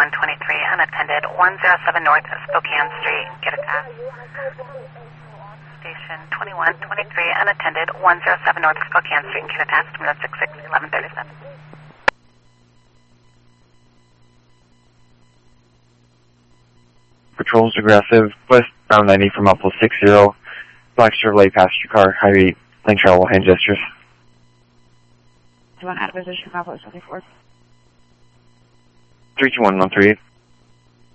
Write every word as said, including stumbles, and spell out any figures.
twenty-one twenty-three, unattended, one oh seven North Spokane Street. Get a task. Station twenty-one twenty-three, unattended, one oh seven North Spokane Street, and get a task, terminal six six, eleven thirty-seven. Patrol's aggressive, westbound ninety from Apple six zero, black Chevrolet passenger car, highway lane travel, hand gestures. Do you want out of position from Apple twenty-four? three two one one three eight.